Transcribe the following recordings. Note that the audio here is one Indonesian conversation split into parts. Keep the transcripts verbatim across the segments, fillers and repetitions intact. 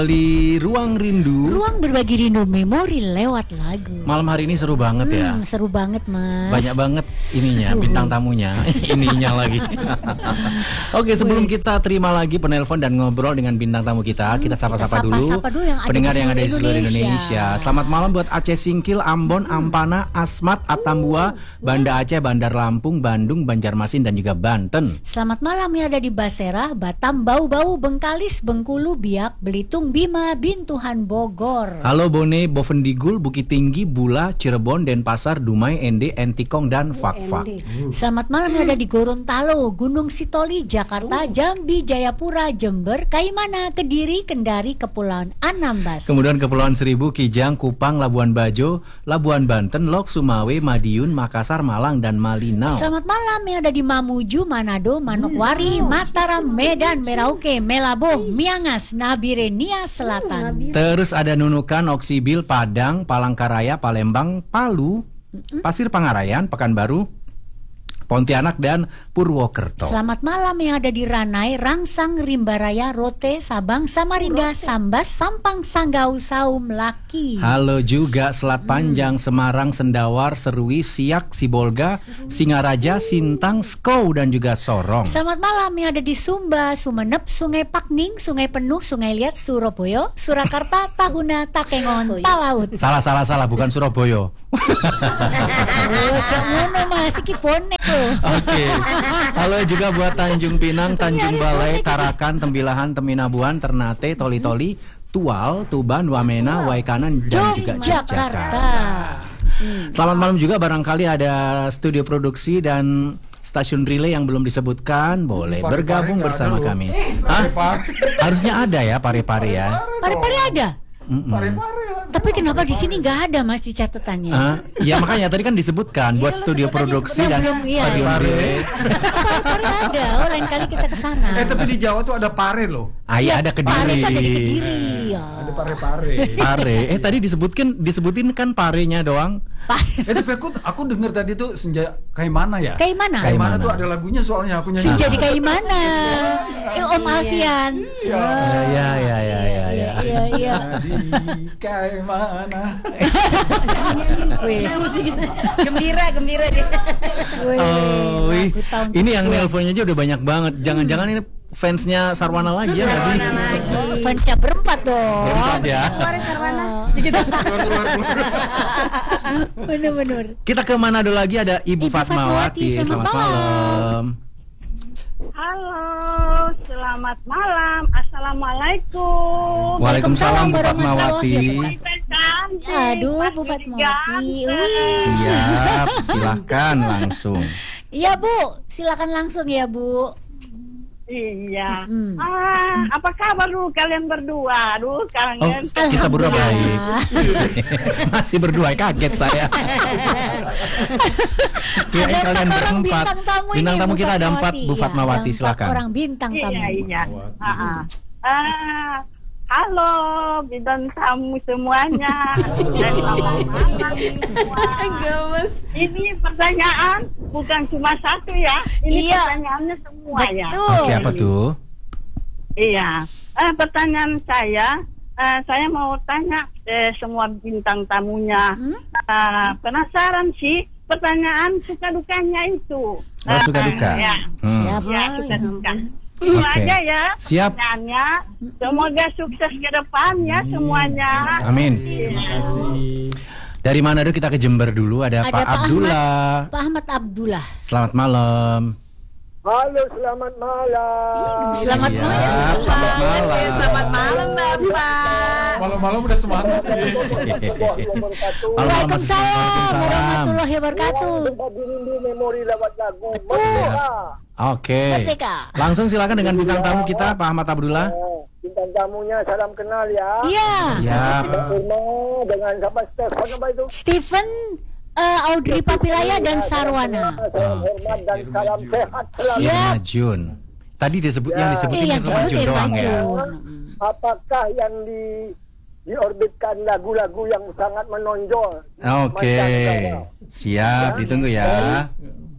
Di Ruang Rindu, Ruang berbagi rindu memori lewat lagu. malam hari ini seru banget ya. Hmm, seru banget mas. Banyak banget ininya, Uh. bintang tamunya. Ininya lagi. Oke, sebelum Wis. kita terima lagi penelpon dan ngobrol dengan bintang tamu kita, kita sapa-sapa kita dulu, sapa-sapa dulu yang ada pendengar di yang ada di seluruh seluruh Indonesia. Indonesia. Selamat malam buat Aceh Singkil, Ambon, Ampana, Asmat, Atambua, Banda Aceh, Bandar Lampung, Bandung, Banjarmasin dan juga Banten. Selamat malam yang ada di Basera, Batam, Bau-Bau, Bengkalis, Bengkulu, Biak, Belitung, Bima, Bintuhan, Bogor. Halo Bone, Bovendigul, Bukit Tinggi, Bula, Cirebon, Denpasar, Dumai, Ende, Entikong dan Fakfak. Selamat malam yang ada di Gorontalo, Gunung Sitoli, Jakarta, Jambi, Jayapura, Jember, Kaimana, Kediri, Kendari, Kepulauan Anambas. Kemudian Kepulauan Seribu, Kijang, Kupang, Labuan Bajo, Labuan Banten, Lok, Sumawe, Madiun, Makassar, Malang, dan Malinau. Selamat malam yang ada di Mamuju, Manado, Manokwari, Mataram, Medan, Merauke, Melaboh, Miangas, Nabire, Nia Selatan. Terus ada Nunukan, Oksibil, Padang, Palangkaraya, Palembang, Palu, Pasir Pangarayan, Pekanbaru, Pontianak, dan Purwokerto. Selamat malam yang ada di Ranai, Rangsang, Rimbaraya, Rote, Sabang, Samarinda, Sambas, Sampang, Sanggau, Saum, Laki. Halo juga Selat Panjang, Semarang, Sendawar, Serui, Siak, Sibolga, Singaraja, Sintang, Skou, dan juga Sorong. Selamat malam yang ada di Sumba, Sumenep, Sungai Pakning, Sungai Penuh, Sungai Liat, Surabaya, Surakarta, Tahuna, Takengon, Talaut. Salah, salah, salah, bukan Surabaya. Oh, cak ngono Mas, iki bonek lho. Oke. Halo juga buat Tanjung Pinang, Tanjung Balai, Tarakan, Tembilahan, Teminabuan, Ternate, Toli-Toli, Tual, Tuban, Wamena, Waikanan, dan juga Yogyakarta. Selamat malam juga, barangkali ada studio produksi dan stasiun relay yang belum disebutkan, boleh Pare-pare bergabung nggak bersama ada loh. kami. Hah? Pare-pare. Harusnya ada ya pare-pare ya. Pare-pare ada. Mm-mm. Pare-pare. Tapi kenapa di sini nggak ada Mas di catatannya? Ah, ya makanya tadi kan disebutkan buat studio produksi dan Belum, iya. stasiun relay. Pare-pare ada. Oh, lain kali kita ke sana. Eh tapi di Jawa tuh ada pare loh. Ah, iya, ada Pare Kediri. itu ada di Kediri. Ya. Ada pare-pare. Pare. Eh tadi disebutkan disebutin kan parenya doang. Eh tapi aku aku dengar tadi tuh senja kayak mana ya? Kayak mana? Kayak Kayak mana mana? tuh ada lagunya soalnya aku nyanyi. Senja di kayak mana? Eh, Om Alfian. Iya. Ya ya ya ya ya. Iya, iya. Jadi kayak mana? Wes. Gembira, gembira deh. Wes. Oh, wih. lagu tahun Ini yang kedua. nelponnya aja udah banyak banget. Jangan-jangan ini fansnya Sarwana lagi ya nggak sih? Sarwana lagi. Fansnya berempat dong. Berempat ya. Keluar Sarwana. Bener-bener. Kita ke Manado lagi, ada Ibu, Ibu Fatmawati. Fatmawati, selamat malam. Halo, selamat malam. Assalamualaikum. Waalaikumsalam Bu warahmatullahi Fatmawati. wabarakatuh. Aduh, Bu Fatmawati. Wih. Siap, silahkan langsung. Iya Bu, silakan langsung ya Bu. Iya. Mm. Ah, apa kabar lu kalian berdua? Aduh, Oh, kangen. kita berdua baik. Alhamdulillah. Masih berdua, kaget saya. Kirain Ada kalian empat orang berempat. bintang tamu ini, Bintang tamu Bu kita ada empat, Fatmawati. Bu Ya, Fatmawati, ada empat silakan. orang bintang tamu. Iya, iya. Ah, ah. Ah, halo, bintang tamu semuanya. Dan malam-malam semua. Gemes. Ini pertanyaan bukan cuma satu ya. Ini Iya. pertanyaannya semua ya. Betul. Oke, apa tuh? Iya, eh, pertanyaan saya, eh, saya mau tanya eh, semua bintang tamunya. Hmm? Eh, penasaran sih pertanyaan suka dukanya itu. Oh, suka Eh, duka. Ya, Hmm. Siap. ya suka duka. Itu Oke. aja ya. Siap. Pertanyaannya. Semoga sukses ke depan ya semuanya. Amin. Iya. Dari Manado kita ke Jember dulu, ada, Ada Pak Pak Abdullah. Pak Ahmad Abdullah. Selamat malam. Halo, selamat malam. Selamat Siap, malam. selamat malam. Selamat malam Bapak. Malam-malam udah semangat. Waalaikumsalam warahmatullahi wabarakatuh. Berbagi rindu memori lewat lagu. Betul. Merdeka. Oke. Merdeka. Langsung silakan dengan bintang tamu kita, Pak Ahmad Abdullah. Eh, Bintang tamunya salam kenal ya. Iya. Siap. Irma dengan sahabat Stefan apa itu? Stephen, eh, Audrey Papilaya dan Sarwana. Salam hormat dan salam sehat selalu. Siap. Irma Jun. Tadi disebut yang disebutin Eh, yang Irma disebut Jun Irma doang ya. Jun. Apakah yang di diorbitkan lagu-lagu yang sangat menonjol? Oke. Mancanegara? Siap, ditunggu ya.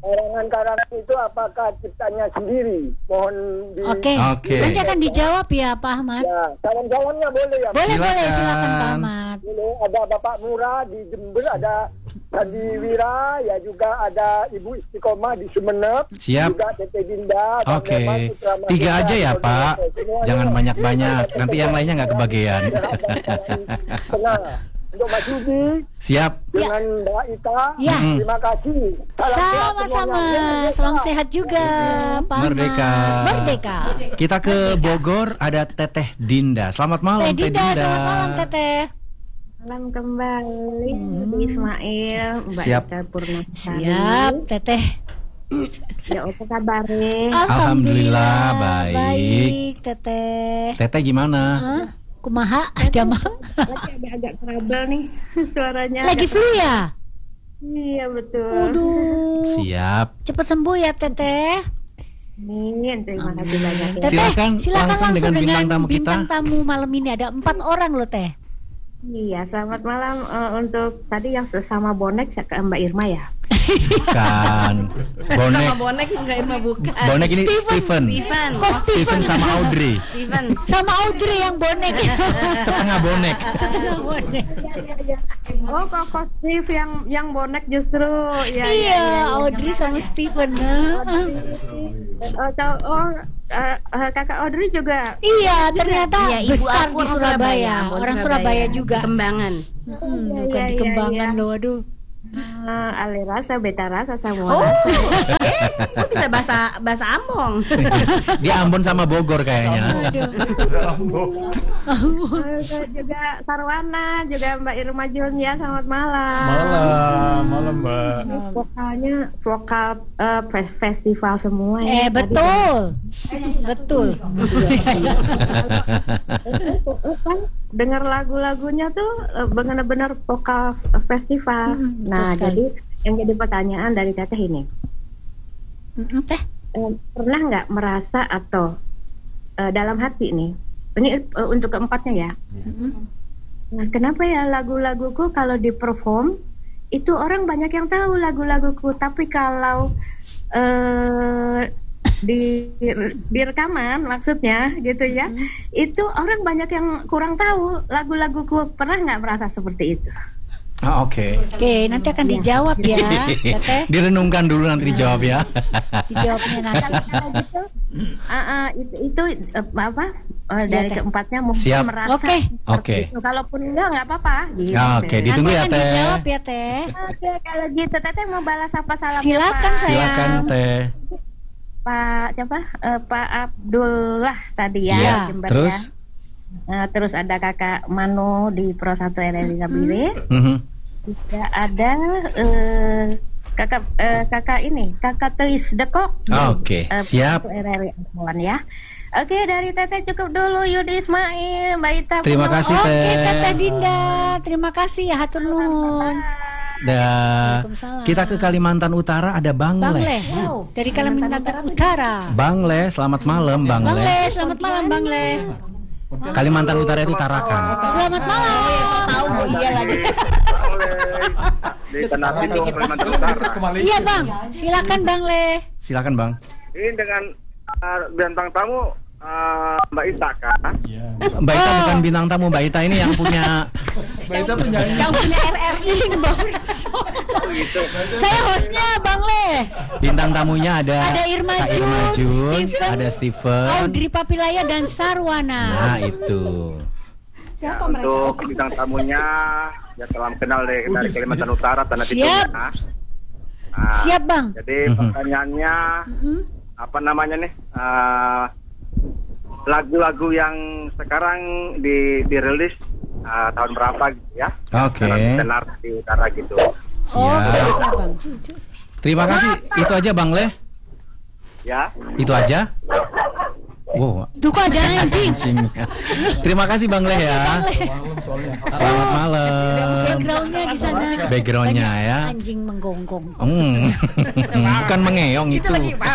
karangan-karangan itu apakah ciptanya sendiri? Mohon di... Oke. Oke. Nanti akan dijawab ya Pak Ahmad. Ya, salam-salamnya boleh ya? Boleh Silakan. boleh silakan Pak Ahmad. Boleh. Ada Bapak Murah di Jember, ada Sandi Wira, ya juga ada Ibu Istiqomah di Sumeneb. Siap. Juga Tete Dinda. Kang Oke, Leman, Putra Mahkota, tiga aja ya Saudara Pak. Semuanya. Jangan banyak-banyak. Nanti yang lainnya nggak kebagian. Tengah. Untuk Mas Yudi Siap. dengan Mbak Ita, Ya. terima kasih. Salam sehat Sama-sama. semuanya. Salam sehat juga Pak Ahmad. Merdeka. Merdeka. Kita ke Bogor, ada Teteh Dinda. Selamat malam Teh Dinda, selamat malam Teteh. Salam kembali di Ismail, Mbak Siap. Ita Purnasari. Siap Teteh. Ya apa kabarnya? Alhamdulillah, baik. Baik Teteh. Teteh gimana? Hah? Kumaha? Ada mah. Lagi agak-agak trouble nih suaranya. Lagi agak- flu ya? Iya betul. Waduh. Siap. Cepat sembuh ya Teteh. Amin, terima kasih banyak ya. Teteh, Silakan silakan langsung langsung, dengan bintang tamu kita. bintang tamu malam ini ada empat orang loh Teh. Iya, selamat malam eh, untuk tadi yang sesama bonek ke Mbak Irma ya. Bukan. Bonek. Sama bonek enggak Irma bukan. Bonek ini Steven. Steven. Steven. Kok Steven Steven sama Audrey. Steven. sama Audrey yang bonek. Setengah bonek. Setengah bonek. Oh, kok kok Steve yang yang bonek justru ya. Iya, Audrey sama Steven. Oh, tahu- oh eh, eh, kakak Audrey juga. Iya, ternyata Iya, ibu besar aku di orang Surabaya. Ambon Orang Surabaya juga. Kembangan. Hmm, Iya, bukan iya, di iya, Kembangan iya. loh, aduh. Eh, ale rasa, beta rasa sama. Oh. Eh, kok bisa bahasa bahasa Ambon? Dia Ambon sama Bogor kayaknya. Eh, juga Sarwana, juga Mbak Irma Junia, selamat malam. Malam, malam Mbak. Ini vokalnya vokal eh, fe- festival semua ya. Eh, betul. Betul. Kan dengar lagu-lagunya tuh eh, benar-benar vokal festival. Mm, betul Nah, sekali. jadi yang jadi pertanyaan dari Teteh ini, Mm-mm, Teh. eh, pernah nggak merasa atau eh, dalam hati nih, ini eh, untuk keempatnya ya. Nah, kenapa ya lagu-laguku kalau di perform itu orang banyak yang tahu lagu-laguku, tapi kalau eh di di rekaman maksudnya gitu ya, itu orang banyak yang kurang tahu lagu-laguku. Pernah nggak merasa seperti itu? Ah, oke. Oke, nanti akan dijawab ya, Teteh. Direnungkan dulu nanti dijawab ya. Dijawabnya nanti. Kalau gitu, ah, ah, itu, itu eh, apa eh, dari Teh. keempatnya mungkin Siap. merasa Oke. seperti Oke. itu. Kalaupun enggak nggak apa-apa. Gitu. Ah, oke, Nanti ditunggu ya akan Teh. dijawab ya, Teh. Oke, kalau gitu Teteh mau balas apa salamnya? Silakan, Pak? sayang. Silakan Teh. Pak siapa? Eh, Pak Abdullah tadi ya. Iya. Jember Terus? ya. Eh, terus ada Kakak Mano di Pro satu R R I Sabire. Mhm. Juga ada eh, kakak eh, kakak ini, Kakak Teis Dekok. di, Oke, eh, siap. Pro satu R R I Ambon ya. Oke, dari Teteh cukup dulu. Yudi Ismail, Mbak Ita. Terima Purno. kasih, Oke, Teh. Teteh Dinda. Terima kasih ya, hatur nuhun. Dah. Waalaikumsalam. Kita ke Kalimantan Utara, ada Bang Bang Le. Le, dari Kalimantan Utara. Bang Le, selamat malam Bang Bang Le. Le, selamat malam Bang Le. Kalimantan Utara itu Tarakan. Selamat malam. Tahu oh, iya lagi. Di Tanah Pinang, Kalimantan Utara. Iya Bang, silakan Bang Le. Silakan Bang. Ini dengan uh, bintang tamu uh, Mbak Ita kan? Mbak Ita bukan bintang tamu, Mbak Ita ini yang punya Mbak Ita penyanyi. Yang punya R R I. Sing Bang. Saya hostnya Bang Le. bintang tamunya ada Ada Irma Kak Irma Jun, Jun, Steven, ada Steven. Audrey Papilaya dan Sarwana. Nah, itu. Ya, untuk bintang tamunya ya salam kenal deh dari Kalimantan Utara, Tanah Siap. Pinang. Nah, Siap Bang. jadi Mhm. pertanyaannya Mm-mm. apa namanya nih? Uh, lagu-lagu yang sekarang di dirilis uh, tahun berapa gitu ya? Oke. Tenar di utara gitu. Oke, Siap. siap Bang. Terima kasih. Itu aja Bang Le. Ya. Itu aja. Wow. Tuh kok ada anjing. Anjingnya. Terima kasih Bang Leh ya. Selamat malam. Backgroundnya di sana. Backgroundnya banyak ya. Anjing menggonggong. Hmm. Bukan mengeong itu.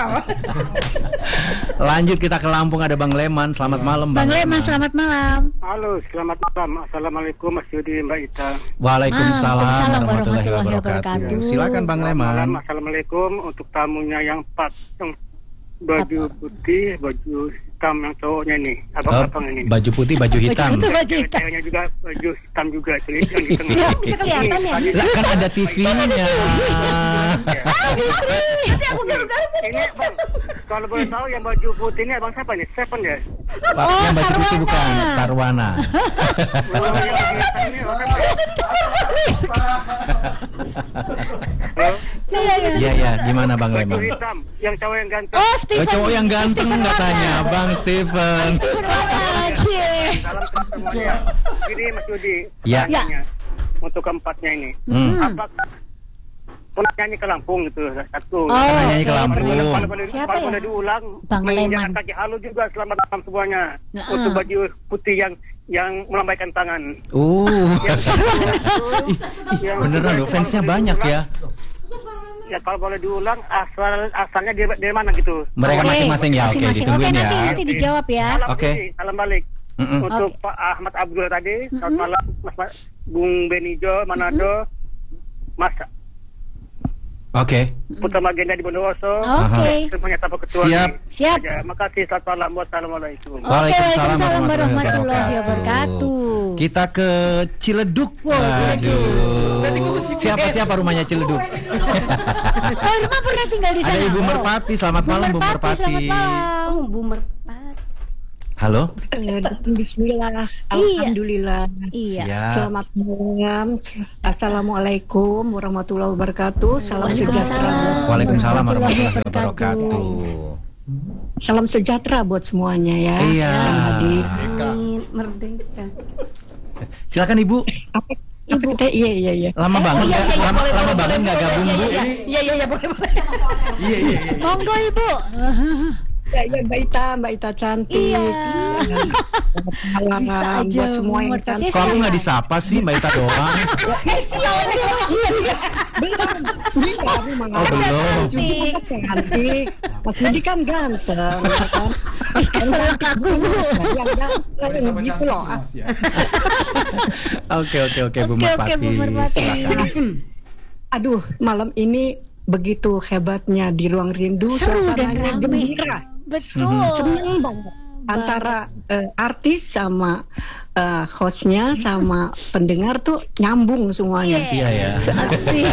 Lanjut kita ke Lampung, ada Bang Leman. Selamat malam Bang Leman, selamat malam. Halo, selamat malam. Assalamualaikum Mas Yudi, Mbak Ita. Waalaikumsalam Waalaikumsalam warahmatullahi warahmatullahi wabarakatuh. wabarakatuh. Silakan Bang Selamat malam. Leman. Assalamualaikum untuk tamunya yang empat, yang baju putih, baju hitam yang cowoknya nih, Oh, abang-abang ini. baju putih, baju hitam. Baju itu baju hitam. Ceweknya juga baju hitam juga, tulis yang di tengah. Siap, bisa kelihatan ya? Lah kan ada T V-nya. Nanti aku garuk-garuk. Ini bang, kalau boleh tahu yang baju putih ini abang siapa nih? Seven ya? Pak, Oh, yang baju putih Sarwana. bukan Sarwana. Oh, yang hitam ini orang Halo? Iya, iya. Iya ya, gimana Bang Baju Leman? hitam, yang cowok yang ganteng. Oh, Oh, Steven. cowok yang ganteng Steven katanya, Warna. Bang Steven. Steven Warna, cie. Salam ke semuanya. Ini Mas Yudi, Ya. pertanyaannya untuk keempatnya ini. Hmm. Apakah pernah nyanyi ke Lampung gitu satu? Oh, Pernah nyanyi ke oke, Lampung. pernah. Kalau boleh, Siapa kalau ya? boleh diulang, Bang menginjakan Leman. kaki halu juga selamat malam semuanya. Nah, Untuk ah. baju putih yang yang melambaikan tangan. Uh, Yang yang- beneran loh, fansnya banyak ya. Ya kalau boleh diulang, asal asalnya dari, dari mana gitu? Mereka Oke, masing-masing ya, oke masing-masing. ditungguin Oke, ya. nanti nanti dijawab ya. Salam Oke. ini, salam balik. Mm-mm. Untuk Oke. Pak Ahmad Abdul tadi, selamat malam Mas, Mas Bung Benijo Manado, Mas Oke. Putra Magenda di Bondowoso. Oke. Semuanya tanpa ketua. Siap. Siap. Terima makasih, selamat malam. Wassalamualaikum. Oke, waalaikumsalam warahmatullahi wabarakatuh. Kita ke Ciledug. Wow, Ciledug. Aduh. Siapa siapa rumahnya Ciledug? Oh, Irma pernah tinggal di sana. Ada Ibu Oh. Merpati. Selamat Bu malam Bu Merpati, Merpati. selamat malam. Oh, Bu Merpati. Halo. Eh, Bismillah, Alhamdulillah. Iya. Siap. Selamat malam. Assalamualaikum warahmatullahi wabarakatuh. Salam sejahtera. Waalaikumsalam. Waalaikumsalam warahmatullahi warahmatullahi wabarakatuh. Salam sejahtera buat semuanya ya. Iya. Yang hadir. Amin, merdeka. Silakan Ibu. Apa, Ibu. Eh, iya iya iya. Lama banget nggak? Lama, lama banget nggak gabung Bu? Iya, iya, iya, boleh, boleh. Monggo Ibu. Ya, ya, Mbak Ita, Mbak Ita cantik. Iya. Selamat Bisa malam aja, buat semua yang Merpati. cantik. Kok aku nggak disapa sih Mbak Ita doang? Oh belum. Mas Yudi kan cantik. Mas Yudi kan ganteng. ya kan? Keselak aku Bu. Yang ganteng gitu loh. Oke oke oke Bu Oke, Merpati. oke, Bu Merpati. Silakan. Aduh, malam ini begitu hebatnya di Ruang Rindu, Seru dan suasananya rame. gembira, Betul. seneng banget. Antara eh, artis sama eh, hostnya sama pendengar tuh nyambung semuanya. Iya ya. Asik.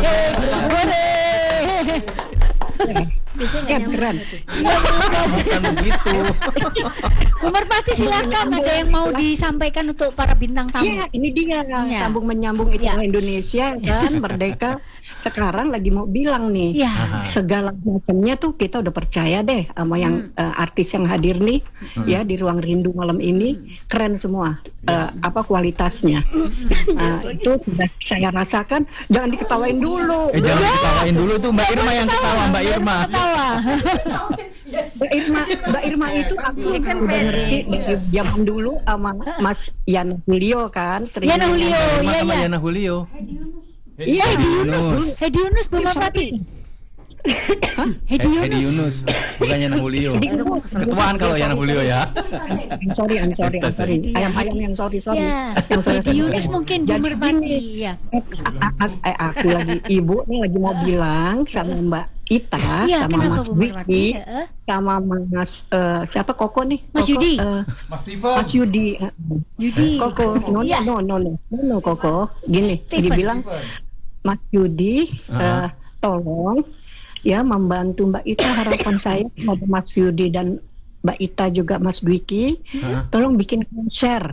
Keren, keren. Bukan begitu. Bu Merpati silakan, ada yang mau disampaikan untuk para bintang tamu. Iya, ini dia Iya. sambung menyambung itu Iya. Indonesia kan merdeka. Sekarang lagi mau bilang nih, Iya. segala macamnya tuh kita udah percaya deh sama yang eh, artis yang hadir nih ya di Ruang Rindu malam ini, keren semua eh, apa kualitasnya. Nah, itu sudah saya rasakan. Jangan diketawain dulu. Eh jangan diketawain dulu tuh Mbak Irma yang ketawa Mbak Irma. Ketawa. Mbak Irma, Mbak Irma itu aku kan udah ngerti dari zaman dulu sama Mas Yana Julio kan. sering Yana nyanyi. Julio, Irma iya sama iya. Yana Julio. Iya, Hedi Yunus, Yunus. Hedi Yunus Bu Merpati. Hedi Eh, Hedi Yunus. Yunus, bukan Yana Julio. Ketuaan kalau Yana Julio ya. I'm sorry, I'm sorry, I'm sorry. Iya. Ayam-ayam yang sorry, sorry. Ya, Yang sorry, Hedi sorry. Yunus mungkin Bu Jadi Merpati. gini, Ya. a- a- a- aku lagi ibu nih lagi mau bilang sama Mbak Ita, Iya, sama kenapa Mas Bu Merpati? Wiki, Heeh. sama Mas eh, siapa Koko nih? Mas Koko, Yudi. eh, Mas Steven. Mas Yudi. eh, Yudi. Koko, no, no, Iya. no, no, no, no, no, Koko. Gini, Steven. dibilang Mas Yudi, Ah. eh, tolong ya membantu Mbak Ita. Harapan saya kepada Mas Yudi dan Mbak Ita juga Mas Dwiki, Ah. tolong bikin konser.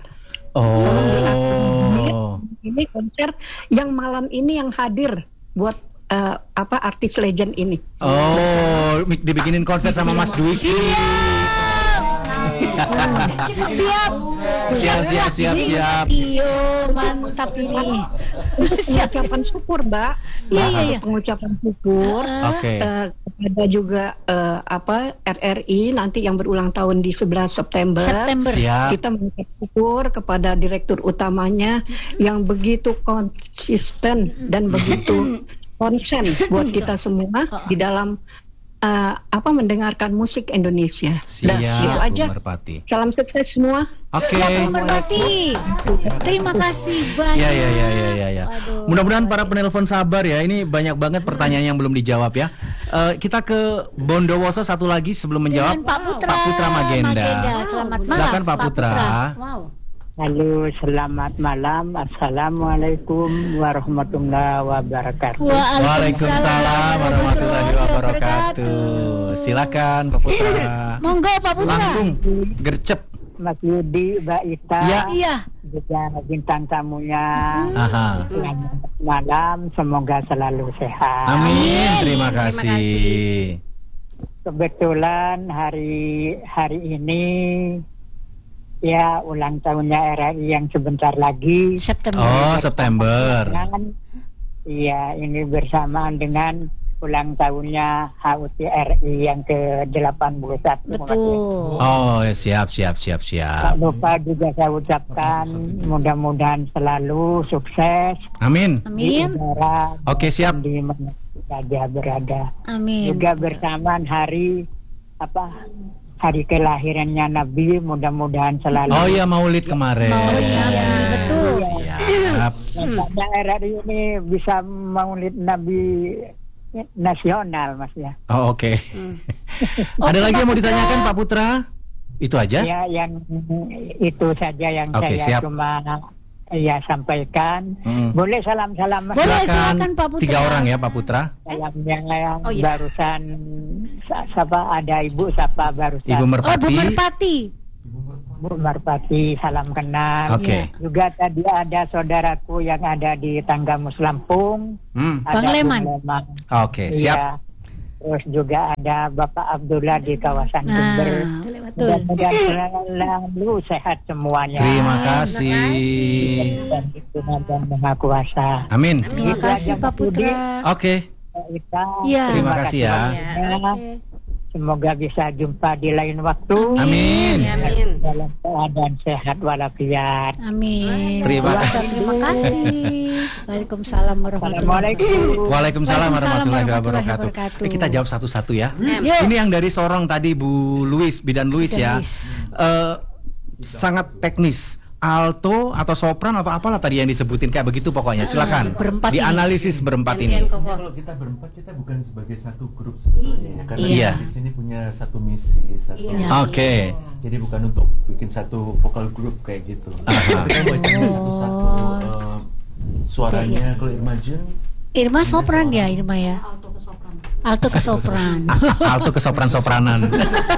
Oh. Ini konser yang malam ini yang hadir buat eh, apa artis legend ini. Oh, mi- dibikinin konser sama Mas Dwiki. Siap. Siap, siap, siap, siap. Iyo, mantap ini. Pengucapan syukur, Mbak. Iya, Mbak, iya, iya. pengucapan syukur Oke. eh, kepada juga eh, apa R R I nanti yang berulang tahun di sebelas September. September. Siap. Kita mengucap syukur kepada direktur utamanya yang begitu konsisten dan begitu konsen buat kita semua di dalam uh, apa mendengarkan musik Indonesia. Siap, Dah, itu Bu aja. Merpati. Salam sukses semua. Oke. Siap, Bu Merpati. Terima kasih banyak. Ya, ya, ya, ya, ya, ya. Waduh. Mudah-mudahan para penelpon sabar ya. Ini banyak banget pertanyaan yang belum dijawab ya. Eh, kita ke Bondowoso satu lagi sebelum menjawab. Dengan Pak Putra, Pak Putra Magenda. Selamat malam. Silakan Pak Putra. Wow. Halo, selamat malam. Assalamualaikum warahmatullahi wabarakatuh. Waalaikumsalam warahmatullahi wabarakatuh. Silakan Pak Putra. Monggo Pak Putra. Langsung gercep. Mas Yudi, Mbak Ita, Ya. Iya. juga bintang tamunya. Aha. Selamat malam, semoga selalu sehat. Amin. Terima kasih. Kebetulan hari hari ini ya ulang tahunnya R R I yang sebentar lagi. September. Oh, September. Dan, iya, ini bersamaan dengan ulang tahunnya H U T R I yang ke delapan puluh satu. Betul. Oh, siap, siap, siap, Tak siap. lupa juga saya ucapkan mudah-mudahan selalu sukses Amin. di Amin. udara Oke, siap. di mana saja berada. Amin. Juga bersamaan hari apa hari kelahirannya Nabi, mudah-mudahan selalu. Oh iya, Maulid kemarin. Maulid Nabi, betul. Siap. Pada R R I ini bisa maulid Nabi nasional, Mas ya. Oh, oke. Ada lagi yang mau ditanyakan Pak Putra? Itu aja? Ya, yang itu saja yang Oke, saya siap. cuma ya sampaikan. Hmm. Boleh salam-salam Mas? Boleh, Silakan. silakan, Pak Putra. Tiga orang ya Pak Putra. Salam yang, yang Oh, iya. barusan sa- siapa ada Ibu siapa barusan? Ibu Oh, Bu Merpati. Merpati. Bu Marpati, salam kenal. Oke. Juga tadi ada saudaraku yang ada di Tanggamus Lampung. Hmm. Ada Bang Leman. Bung Leman. Oke, siap. Iya. Terus juga ada Bapak Abdullah di kawasan Nah, Jember. betul. Mudah-mudahan selalu sehat semuanya. Terima kasih. Dan Tuhan yang Maha Kuasa. Amin. Terima Itu kasih aja, Pak Mas Budi. Putra. Oke. Kita, Iya. Terima kasih ya. banyak. Semoga bisa jumpa di lain waktu. Amin. Amin. Dalam keadaan sehat walafiat. Amin. Terima Bu Putra, kasih. Terima kasih. Waalaikumsalam warahmatullahi wabarakatuh. Assalamualaikum. Waalaikumsalam warahmatullahi warahmatullahi wabarakatuh. wabarakatuh. Eh, kita jawab satu-satu ya. Yuk. Ini yang dari Sorong tadi Bu Luis, Bidan Luis Bidan ya. Luis. Eh, sangat teknis. Alto atau sopran atau apalah tadi yang disebutin kayak begitu pokoknya. Silakan. Berempat ini. Dianalisis berempat ini. Gantian kok. Kalau kita berempat kita bukan sebagai satu grup sebenarnya, karena Iya. kita di sini punya satu misi, satu. Iya. Oke. Jadi bukan untuk bikin satu vokal grup kayak gitu. Aha. Tapi kita bacanya satu-satu eh, suaranya. Kalau Irma Jun Irma sopran ya, Irma ya. Alto ke sopran. Alto ke sopran-sopranan.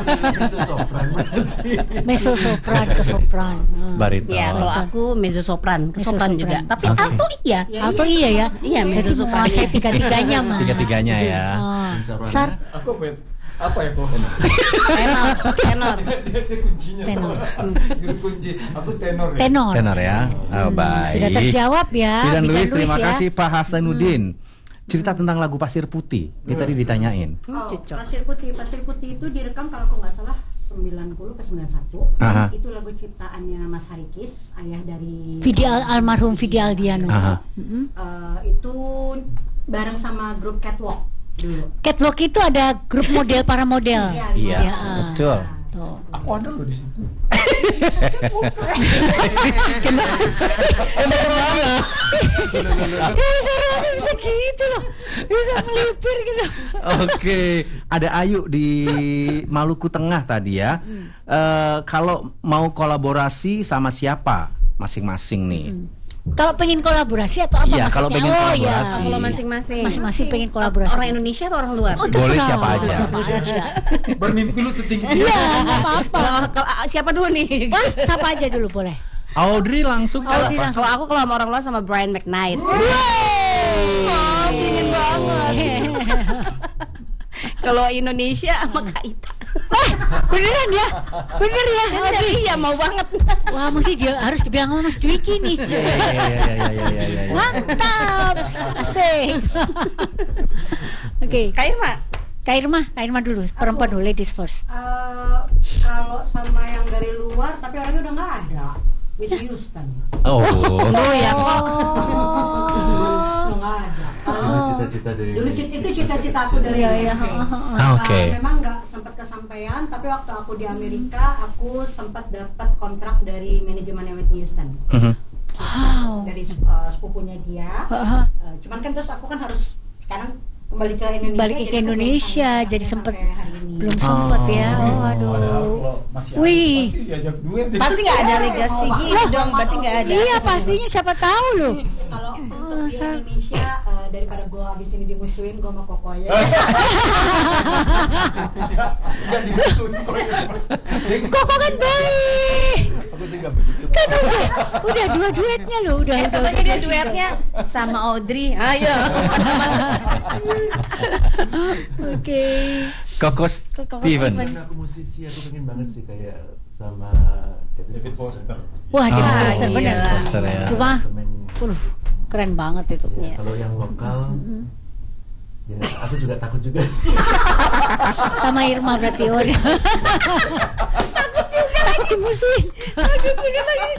sopran berarti. Mezzo sopran ke sopran. Hmm. Barito. Ya, kalau aku mezzo sopran, ke Mezzo sopran sopran. juga. Tapi Oke. alto iya. Alto iya ya. Iya, mezzo Jadi sopran. menguasai tiga-tiganya Mas. Tiga-tiganya ya. Oh. Dan suaranya, Sar, aku apa ya? Apa ya kok? Tenor, tenor. Dia kuncinya. Tenor. Dia kunci. Aku tenor. Ya? tenor. Tenor ya. Oh, Hmm, baik. Sudah terjawab ya. Bidan Luis, terima ya. kasih Pak Hasanuddin. Cerita tentang lagu Pasir Putih. Ini tadi ditanyain. Oh, Pasir Putih, Pasir Putih itu direkam kalau aku nggak salah sembilan puluh ke sembilan puluh satu. Aha. Itu lagu ciptaannya Mas Harikis, ayah dari Vidi Al- almarhum Vidi Aldiano. Aha. Mm-mm. Eh, itu bareng sama grup Catwalk dulu. Catwalk itu ada grup model para model. Iya, Ya, ah. betul. Tuh. Aku ada loh di situ. Ya, bisa rada, bisa gitu loh. Bisa melipir gitu. Oke, ada Ayu di Maluku Tengah tadi ya. Eh, kalau mau kolaborasi sama siapa masing-masing nih? Kalau pengen kolaborasi atau apa Iya, maksudnya? kalau pengen oh kolaborasi. ya. Kalau masing-masing. Masing-masing pengen kolaborasi. Orang Indonesia atau orang luar? Oh, Boleh terserah. siapa aja. Siapa aja. Bermimpi lu setinggi Iya, nggak apa-apa. Kalau- kalau- siapa dulu nih? Mas, siapa aja dulu boleh. Audrey langsung Audrey apa? langsung. Kalau aku kalau sama orang luar sama Brian McKnight. Oh, dingin banget. Kalau Indonesia sama Kak Ita. Beneran ya? Bener ya? Bener, iya mau banget. Wah, mesti dia harus dibilang sama Mas Dwiki nih. Iya iya iya iya iya iya iya. Mantap, asik. Oke, Kak Irma. Kak Irma, Kak Irma dulu, perempuan dulu, ladies first. Eh, kalau sama yang dari luar tapi orangnya udah nggak ada. Whitney Houston. Oh. Oh ya. Udah nggak ada. Dulu cita-cita dari Dulu cita- itu cita-cita aku dari Iya, S M iya. P. Ah, oke. Uh, memang nggak sempat kesampaian, tapi waktu aku di Amerika aku sempat dapat kontrak dari manajemennya Whitney Houston. Mhm. Wow. Dari uh, sepupunya dia. Heeh. Uh, cuman kan terus aku kan harus sekarang kembali ke Indonesia. Balik ke jadi aku Indonesia, belum jadi sampai- sempet sampai hari ini. belum sempet ya. Oh, aduh. Wih. Pasti nggak ada legasi gitu dong, berarti nggak ada. Iya, pastinya siapa tahu loh. Kalau untuk di Indonesia uh, daripada gue abis ini dimusuhin, gue mau Koko aja. Koko kan baik. Kan udah, udah dua duetnya loh, udah. Eh, udah, katanya udah dia single. duetnya sama Audrey. Ayo. Oke. Koko Koko Steven. Steven. Aku musisi, aku pengen banget sih kayak sama David Foster. Wah, David Oh, Foster bener. David Foster ya. Cuma, uh, keren banget itu. Ya, kalau yang lokal, ya, aku juga takut juga sih. Sama Irma berarti. Oh, dia. Takut dimusuhin. Takut juga lagi.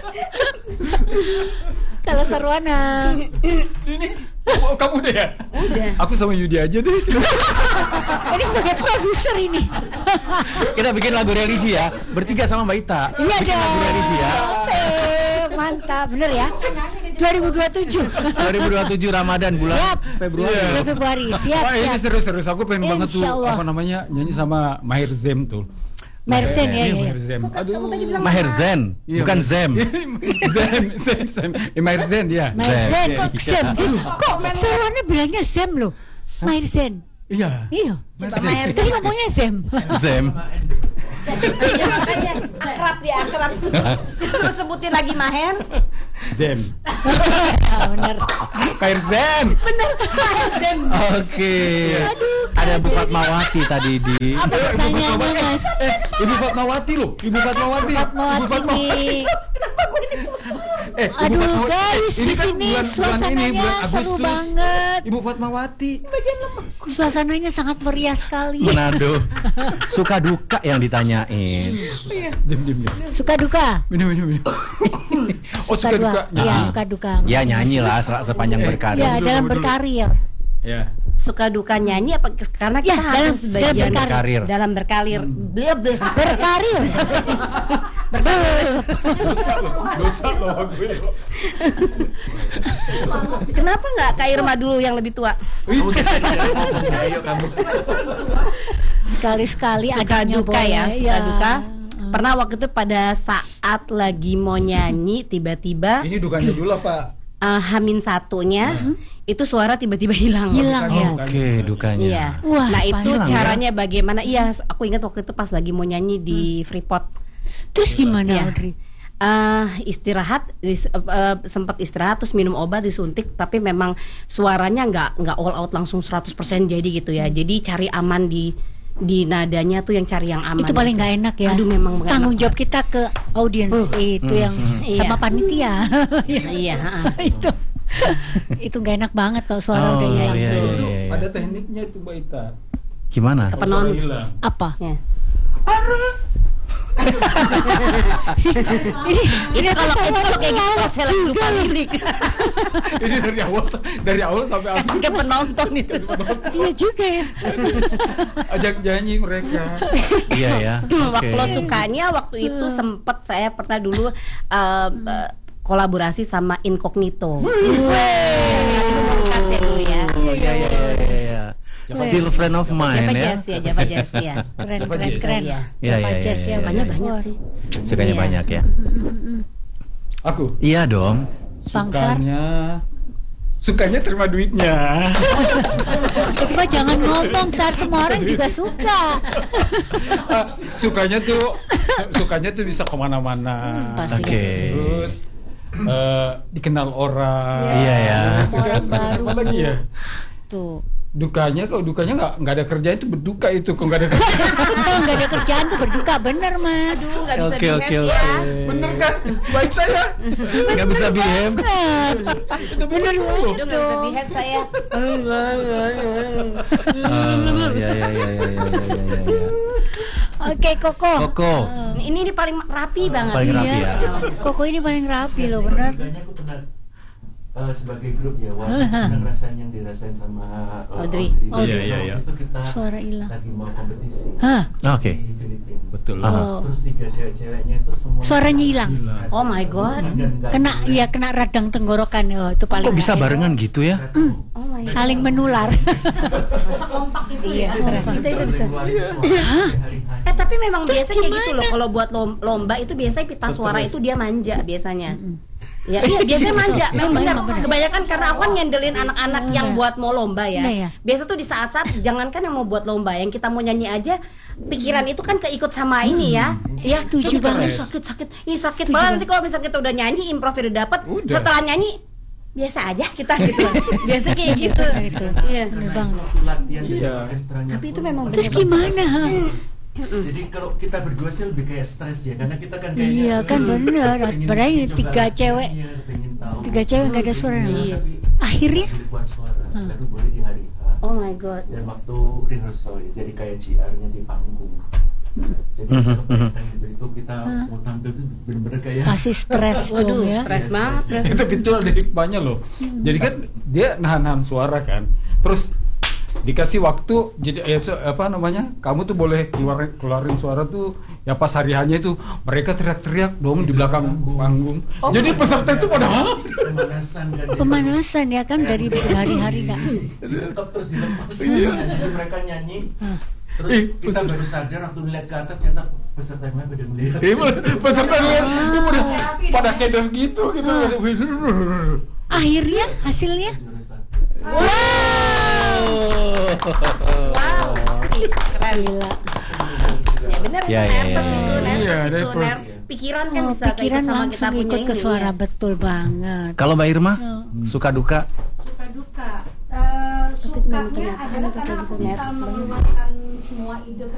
Kalau Sarwana. Ini oh, kamu udah ya? Udah. Aku sama Yudi aja deh. Ini sebagai produser ini. Kita bikin lagu religi ya, bertiga sama Mbak Ita. Iya Bikin dong. lagu religi ya. Sip, mantap, bener ya. dua ribu dua puluh tujuh. dua ribu dua puluh tujuh Ramadan bulan Siap. Februari. Iya. Bulan Februari, siap, Wah, ini siap. serius-serius. Aku pengen banget tuh Insya Allah. apa namanya nyanyi sama Maher Zem tuh. Mersen ya, Iya, ya, ya. Maher Zem. Aduh. Maher Zen, Iya, bukan Maher- Zem. Zem, Zem, Zem. Eh, Maher Zen dia. Mersen, kok Iya. Zem, Zem. Kok Sarwana bilangnya Zem loh. Mersen. Iya. Iya. Maher Zen. Maher Tadi ngomongnya Zem. Zem. Iya makanya akrab dia akrab. Terus sebutin lagi Maher. Zem. Ya, bener. Maher Zen. Bener Maher Zem. Oke. Ada Bu Fatmawati tadi di. Apa pertanyaannya, Mas? Eh, Ibu Fatmawati loh. Ibu Fatmawati. Fatmawati Ibu Fatmawati. nih. Eh, Ibu Aduh Fatmawati. guys, Ini di kan sini bulan- bulan ini, suasananya bulan seru Agustus. banget. Ibu Fatmawati. Suasananya sangat meriah sekali. Manado. Suka duka yang ditanyain. Diam, diam, diam. Suka duka. Minum, minum, minum. Oh, suka dua. duka. Iya, Ah. suka duka. Ya nyanyi lah se- sepanjang Eh, berkarir. Ya, Dulu, dalam dulu. berkarir. Ya. Suka duka nyanyi apa karena kita Ya, dalam- harus dalam bagian berkarir. dalam berkarir. Bleh, bleh. Berkarir. Dosa loh gue. Kenapa nggak Kak Irma dulu yang lebih tua? Ayo kamu. Sekali-sekali Suka adanya duka boleh. ya, suka Ya. duka. Pernah waktu itu pada saat lagi mau nyanyi tiba-tiba Ini dukanya dulu apa? uh, Hamin satunya itu suara tiba-tiba hilang. Hilang ya. Oke, dukanya. Iya. Wah, nah itu pasti. caranya bagaimana? Iya, aku ingat waktu itu pas lagi mau nyanyi di Freeport. Terus gimana, Iya. Audrey? Uh, istirahat, dis- uh, uh, sempat istirahat terus minum obat disuntik, tapi memang suaranya nggak nggak all out langsung seratus persen jadi gitu ya. Jadi cari aman di di nadanya tuh yang cari yang aman. Itu paling gitu. nggak enak ya. Aduh memang nggak Tanggung enak. jawab kita ke audiens itu yang Iya. sama panitia. Iya, ha-ha. itu itu nggak enak banget kalau suara Oh, udah hilang iya, tuh. iya, iya. Ada tekniknya itu Mbak Ita. Gimana? Ke penon- hilang. Apa? Ya. Ini Ini kalau itu kalau kayak gitu pas saya lagi lupa lirik. Ini dari awal dari awal sampai habis. Kasih ke penonton itu. Iya juga ya. Ajak nyanyi mereka. Iya ya. Waktu Oke. lo sukanya waktu itu sempet saya pernah dulu uh, uh, kolaborasi sama Incognito. Itu bekas ya dulu ya. Oh iya iya iya iya. Still friend of mine Java ya. Jazz ya, Java Jazz ya. Keren Java keren Jazz. keren. Iya. Iya, Java iya, Jazz iya, ya. iya, Sukanya iya. banyak sih. Sukanya Iya. banyak ya. Aku Iya dong. Bangsar. sukanya sukanya terima duitnya. Itu mah jangan ngomong saat semua orang juga suka. Ah, sukanya tuh su- sukanya tuh bisa kemana-mana. pasti. Oke. Terus eh, dikenal orang. Iya ya. Orang baru. Apa lagi ya? Tuh. dukanya kalau dukanya nggak nggak ada kerjaan itu berduka itu kok nggak ada kerjaan. Nggak ada kerjaan tuh berduka, bener Mas. Aduh, nggak bisa Oke, behave oke, ya. oke. Bener kan? Baik saya. Nggak bisa behave. Bener banget Aduh, nggak bisa dong. behave saya. Oh, ya, ya, ya, ya, ya, ya, ya, ya. Oke, Koko. Koko. Ini ini paling rapi banget. Paling rapi Iya. ya. Koko ini paling rapi loh, bener. Duganya aku pernah eh, sebagai grup ya, waktu pernah ngerasain yang dirasain sama eh, Audrey. Audrey. Iya, iya, iya. Itu kita Suara hilang. lagi mau kompetisi Hah? Oke. di Filipina. Betul Ah. lah. Oh. Terus tiga cewek-ceweknya itu semua Suaranya hilang. Oh my god. Dan nggak Kena boleh ya kena radang tenggorokan. Oh, itu paling Kok bisa nggak enak. barengan gitu ya? Oh my god. Saling menular. Masa kompak itu Iya, ya. stres. Kita itu bisa. ngeluarin suara di hari-hari. Eh tapi memang Terus biasa kayak gitu gimana? loh. Kalau buat lom- lomba itu biasanya pita suara Stres. itu dia manja biasanya. Ya, iya biasanya manja. Memang, Memang benar. memang benar. Kebanyakan karena aku kan ngandelin anak-anak yang Benar. buat mau lomba ya. Nah, ya. Biasa tuh di saat-saat jangankan yang mau buat lomba, yang kita mau nyanyi aja pikiran itu kan keikut sama ini ya. Ya, Setuju kita banget. sakit sakit. Ini sakit Setuju banget. banget. Nanti kalau misalnya kita udah nyanyi, improv udah dapet, Udah. setelah nyanyi biasa aja kita gitu. Biasa kayak gitu. Gitu. Iya. Bener banget. Waktu latihan dari Iya. orkestranya Tapi itu pun memang Terus bener banget. gimana? Ha? Jadi kalau kita berdua sih lebih kayak stres ya, karena kita kan kayaknya Iya kan "Eh, bener. pengen Padahal coba tiga latihan cewek, ya, pengen tahu." tiga cewek nggak ada suara. Iya. Tapi Akhirnya? nggak boleh keluar suara, baru boleh di hari H. Oh my god. Dan waktu rehearsal ya, jadi kayak G R-nya di panggung. Jadi Mhm, sekebayangkan gitu itu kita mau tampil tuh bener-bener kayak Pasti stres Waduh, dong ya. stres Iya, banget. stres. Itu itu ada hikmahnya loh. Jadi kan dia nahan-nahan suara kan. Terus dikasih waktu jadi eh, so- apa namanya? Kamu tuh boleh keluar keluarin suara tuh ya pas hari hanya itu mereka teriak-teriak dong di belakang panggung. Jadi peserta itu pada "Hah?" pemanasan kan. Pemanasan ya kan dari hari-hari nggak. Tetap terus dilepas. Iya. Jadi mereka nyanyi. Terus Ih, kita baru sadar waktu ngeliat ke atas ternyata peserta yang lain pada melihat. Iya, peserta lihat ini pada pada keder gitu gitu. Akhirnya hasilnya Juara satu. Wow. Ih, keren. gila. Ya benar Ya, itu ya, nervous ya, itu, ya. nervous Iya, itu, nervous. nerv- pikiran kan Oh, bisa pikiran keikut sama langsung kita punya ikut ke ini, suara, ya. betul banget. Kalau Mbak Irma, suka duka? Suka duka. Eh, sukanya kenapa adalah kita karena gitu aku bisa nervous banget? mengeluarkan semua ide